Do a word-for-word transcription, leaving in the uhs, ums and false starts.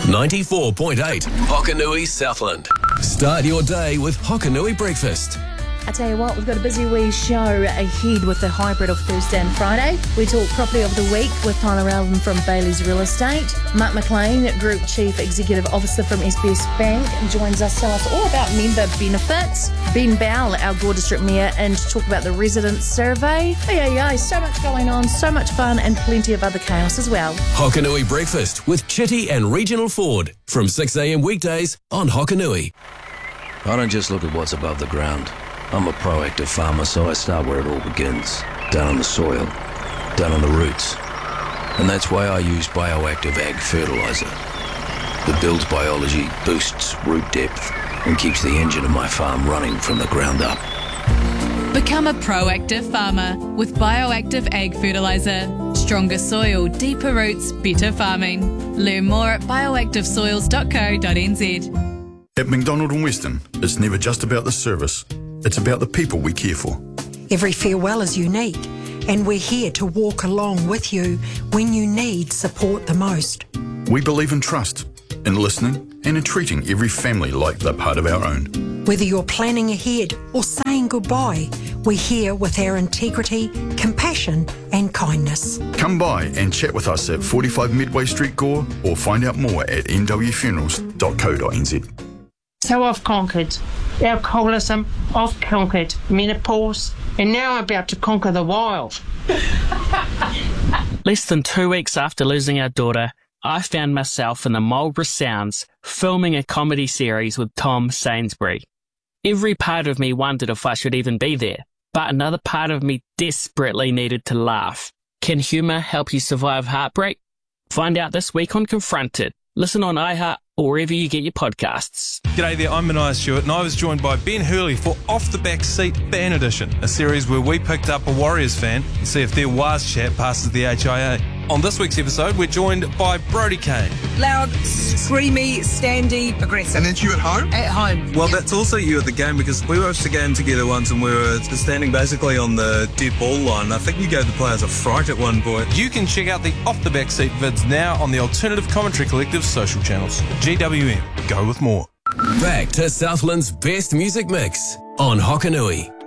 ninety-four point eight Hokanui Southland. Start your day with Hokanui Breakfast. I tell you what, we've got a busy wee show ahead with the hybrid of Thursday and Friday. We talk property of the week with Tyler Allen from Bailey's Real Estate. Mark McLean, Group Chief Executive Officer from S B S Bank, joins us to tell us all about member benefits. Ben Bowell, our Gore District Mayor, and to talk about the resident survey. Hey, hey, hey, so much going on, so much fun, and plenty of other chaos as well. Hokanui Breakfast with Chitty and Regional Ford from six a.m. weekdays on Hokanui. I don't just look at what's above the ground. I'm a proactive farmer, so I start where it all begins, down on the soil, down on the roots. And that's why I use Bioactive Ag Fertiliser. That builds biology, boosts root depth, and keeps the engine of my farm running from the ground up. Become a proactive farmer with Bioactive Ag Fertiliser. Stronger soil, deeper roots, better farming. Learn more at bioactive soils dot co dot n z. At McDonald and Weston, it's never just about the service. It's about the people we care for. Every farewell is unique, and we're here to walk along with you when you need support the most. We believe in trust, in listening, and in treating every family like they're part of our own. Whether you're planning ahead or saying goodbye, we're here with our integrity, compassion, and kindness. Come by and chat with us at forty-five Medway Street, Gore, or find out more at n w funerals dot co dot n z. So I've conquered alcoholism, I've conquered menopause, and now I'm about to conquer the wild. Less than two weeks after losing our daughter, I found myself in the Marlborough Sounds filming a comedy series with Tom Sainsbury. Every part of me wondered if I should even be there, but another part of me desperately needed to laugh. Can humour help you survive heartbreak? Find out this week on Confronted. Listen on iHeart or wherever you get your podcasts. G'day there, I'm Mania Stewart and I was joined by Ben Hurley for Off the Back Seat Fan Edition, a series where we picked up a Warriors fan and see if their W A S chat passes the H I A. On this week's episode, we're joined by Brodie Kane. Loud, screamy, standy, aggressive. And that's you at home? At home. Well, that's also you at the game, because we watched the game together once and we were standing basically on the dead ball line. I think you gave the players a fright at one point. You can check out the Off the Back Seat vids now on the Alternative Commentary Collective's social channels. G W M, go with more. Back to Southland's best music mix on Hokanui.